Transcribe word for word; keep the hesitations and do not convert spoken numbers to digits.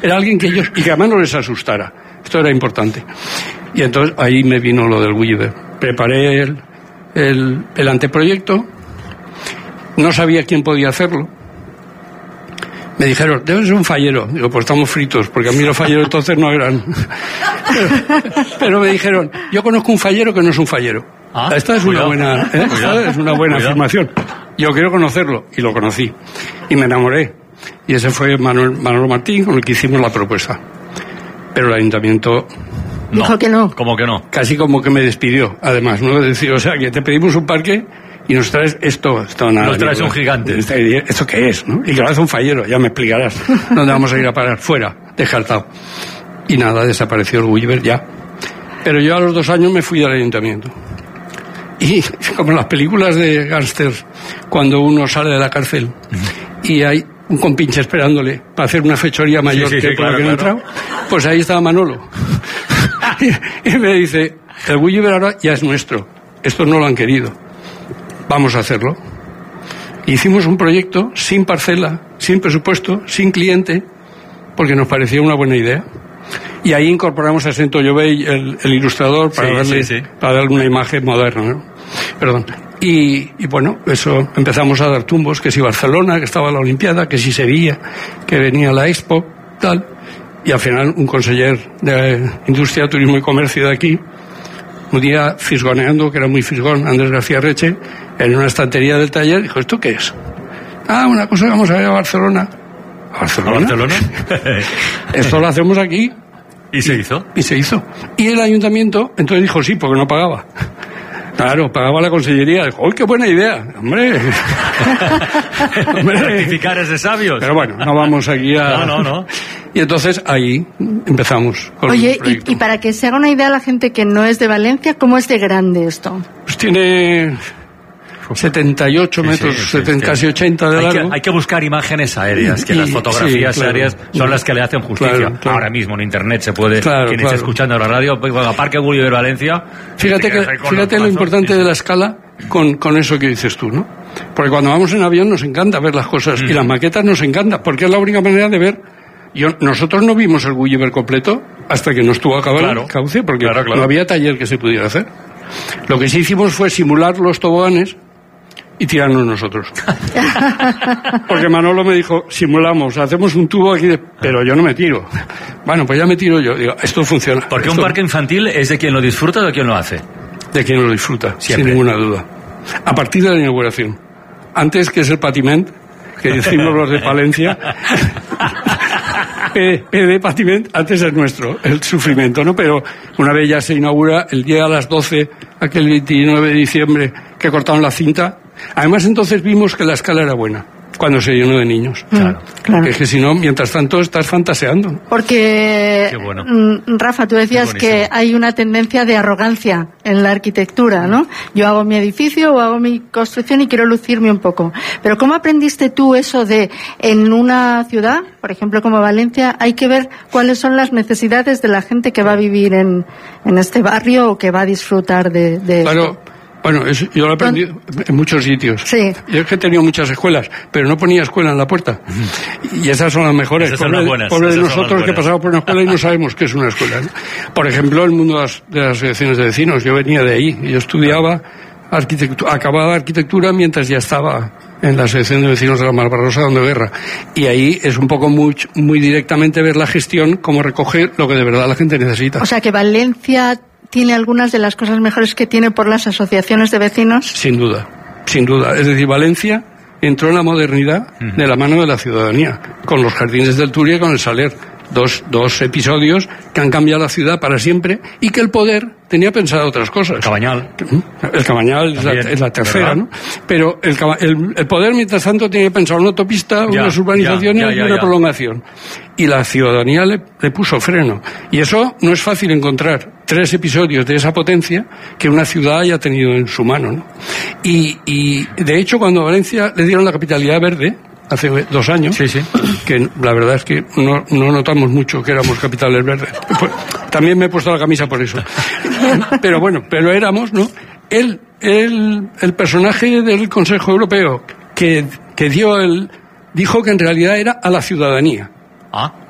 Era alguien que ellos, y que además no les asustara. Esto era importante. Y entonces ahí me vino lo del Gulliver. Preparé el, el, el anteproyecto, no sabía quién podía hacerlo. Me dijeron, debes ser un fallero. Digo, pues estamos fritos, porque a mí los falleros entonces no eran. Pero, pero me dijeron, yo conozco un fallero que no es un fallero. Ah, Esta es cuidado. una buena, ¿eh? Esta es una buena cuidado. afirmación. Yo quiero conocerlo, y lo conocí. Y me enamoré. Y ese fue Manuel, Manuel Martín, con el que hicimos la propuesta. Pero el ayuntamiento... No. Dijo que no. ¿Cómo que no? Casi como que me despidió, además, ¿no? Es decir, o sea, que te pedimos un parque... y nos traes esto, esto nada. Nos traes un gigante. ¿Esto qué es, no? Y que lo hace un fallero, ya me explicarás dónde vamos a ir a parar, fuera, descartado. Y nada, desapareció el Gulliver ya. Pero yo a los dos años me fui al ayuntamiento. Y como en las películas de gángsters, cuando uno sale de la cárcel y hay un compinche esperándole para hacer una fechoría mayor sí, sí, que sí, por la que no claro. he entrado, pues ahí estaba Manolo. y, y me dice, el Gulliver ahora ya es nuestro. Estos no lo han querido. Vamos a hacerlo. Hicimos un proyecto sin parcela, sin presupuesto, sin cliente, porque nos parecía una buena idea. Y ahí incorporamos a Sento Llovell, el, el ilustrador, para, sí, darle, sí, sí. para darle una imagen moderna, ¿no? Perdón. Y, y bueno, eso, empezamos a dar tumbos, que si Barcelona, que estaba la Olimpiada, que si Sevilla, que venía la Expo, tal. Y al final un conseller de Industria, Turismo y Comercio de aquí, un día fisgoneando, que era muy fisgón, Andrés García Reche, en una estantería del taller, dijo, ¿esto qué es? Ah, una cosa que vamos a ver a Barcelona. ¿A Barcelona? ¿A Barcelona? Esto lo hacemos aquí. ¿Y se hizo? Y se hizo. Y el ayuntamiento, entonces dijo sí, porque no pagaba. Claro, pagaba la consellería. Dijo, ¡uy, qué buena idea! ¡Hombre! ¡Hombre! Rectificar es de sabios. Pero bueno, no vamos aquí a... No, no, no. Y entonces ahí empezamos con Oye, el proyecto. Y, y para que se haga una idea la gente que no es de Valencia, ¿cómo es de grande esto? Pues tiene setenta y ocho metros, sí, sí, sí, setenta, sí. casi ochenta de hay largo. Que, hay que buscar imágenes aéreas, que y, las fotografías sí, claro, aéreas son las que le hacen justicia. Claro, claro. Ahora mismo en internet se puede, claro, quien claro. esté escuchando la radio, pues, a Parque Gulliver Valencia. Fíjate que, fíjate lo importante sí. de la escala con, con eso que dices tú, ¿no? Porque cuando vamos en avión nos encanta ver las cosas mm. y las maquetas nos encanta, porque es la única manera de ver. Yo, nosotros no vimos el Gulliver completo hasta que no estuvo acabado claro. el cauce, porque claro, claro. no había taller que se pudiera hacer. Lo que sí hicimos fue simular los toboganes y tirarnos nosotros. Porque Manolo me dijo, simulamos, hacemos un tubo aquí, de... pero yo no me tiro. Bueno, pues ya me tiro yo. Digo, esto funciona. Porque esto... un parque infantil es de quien lo disfruta o de quien lo hace. De quien lo disfruta, siempre. Sin ninguna duda. A partir de la inauguración. Antes que es el patiment, que decimos los de Palencia... P, P de patiment, antes es nuestro, el sufrimiento, ¿no? Pero una vez ya se inaugura, el día a las doce, aquel veintinueve de diciembre, que cortaron la cinta. Además, entonces vimos que la escala era buena, cuando se llenó de niños. Claro, claro. Que es que si no, mientras tanto, estás fantaseando. Porque, Qué bueno. Rafa, tú decías que hay una tendencia de arrogancia en la arquitectura, ¿no? Yo hago mi edificio o hago mi construcción y quiero lucirme un poco. Pero ¿cómo aprendiste tú eso de, en una ciudad, por ejemplo como Valencia, hay que ver cuáles son las necesidades de la gente que va a vivir en, en este barrio o que va a disfrutar de, de claro. esto? Bueno, eso yo lo he aprendido en muchos sitios. Sí. Yo es que he tenido muchas escuelas, pero no ponía escuela en la puerta. Y esas son las mejores. Esas son las buenas. Pobre de Esas nosotros que pasamos por una escuela y no sabemos qué es una escuela, ¿no? Por ejemplo, el mundo de las, de las asociaciones de vecinos. Yo venía de ahí. Yo estudiaba arquitectura, acababa arquitectura mientras ya estaba en la asociación de vecinos de la Malvarrosa dando guerra. Y ahí es un poco muy, muy directamente ver la gestión, cómo recoger lo que de verdad la gente necesita. O sea que Valencia tiene algunas de las cosas mejores que tiene por las asociaciones de vecinos. Sin duda, sin duda. Es decir, Valencia entró en la modernidad uh-huh. de la mano de la ciudadanía, con los jardines del Turia y con el Saler. Dos, dos episodios que han cambiado la ciudad para siempre y que el poder tenía pensado otras cosas. El Cabañal. El Cabañal es la, es la tercera, ¿verdad? ¿No? Pero el, el, el poder, mientras tanto, tenía pensado una autopista, ya, unas urbanizaciones ya, ya, ya, y una ya. prolongación. Y la ciudadanía le, le puso freno. Y eso no es fácil encontrar tres episodios de esa potencia que una ciudad haya tenido en su mano, ¿no? Y, y de hecho, cuando a Valencia le dieron la capitalidad verde, hace dos años, sí, sí. que la verdad es que no, no notamos mucho que éramos capitales verdes. Pues, también me he puesto la camisa por eso. Pero bueno, pero éramos, ¿no? El, el, el personaje del Consejo Europeo que, que dio el, dijo que en realidad era a la ciudadanía. Ah.